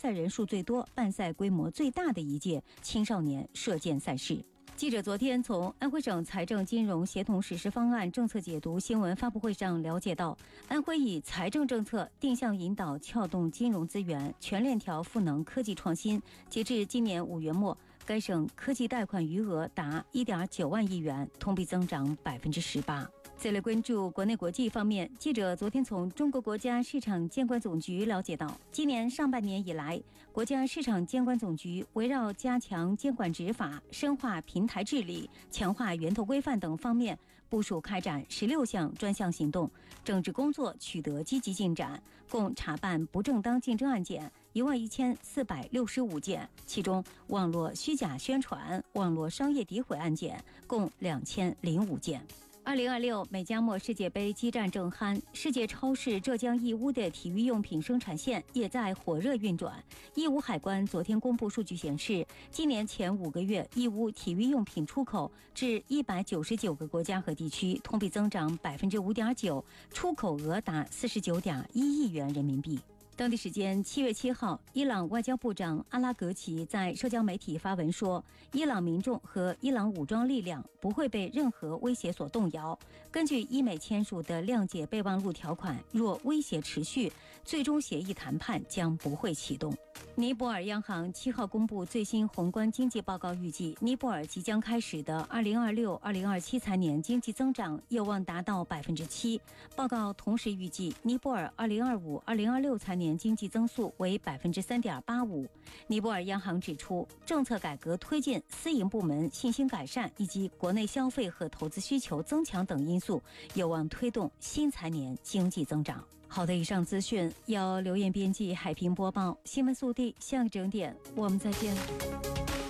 赛人数最多、办赛规模最大的一届青少年射箭赛事。记者昨天从安徽省财政金融协同实施方案政策解读新闻发布会上了解到，安徽以财政政策定向引导撬动金融资源，全链条赋能科技创新。截至今年5月末，该省科技贷款余额达 1.9万亿元，同比增长 18%。再来关注国内国际方面，记者昨天从中国国家市场监管总局了解到，今年上半年以来，国家市场监管总局围绕加强监管执法、深化平台治理、强化源头规范等方面，部署开展16项专项行动，整治工作取得积极进展，共查办不正当竞争案件11465件，其中网络虚假宣传、网络商业诋毁案件共2005件。2026美加墨世界杯激战正酣，世界超市浙江义乌的体育用品生产线也在火热运转。义乌海关昨天公布数据显示，今年前5个月，义乌体育用品出口至199个国家和地区，同比增长 5.9%， 出口额达 49.1亿元人民币。当地时间7月7号，伊朗外交部长阿拉格齐在社交媒体发文说，伊朗民众和伊朗武装力量不会被任何威胁所动摇。根据伊美签署的谅解备忘录条款，若威胁持续，最终协议谈判将不会启动。尼泊尔央行7号公布最新宏观经济报告，预计尼泊尔即将开始的2026-2027财年经济增长有望达到 7%。报告同时预计，尼泊尔2025-2026财年经济增速为 3.85%。尼泊尔央行指出，政策改革推进、私营部门信心改善以及国内消费和投资需求增强等因素，有望推动新财年经济增长。好的，以上资讯由刘艳编辑，海平播报。新闻速递，下个整点我们再见。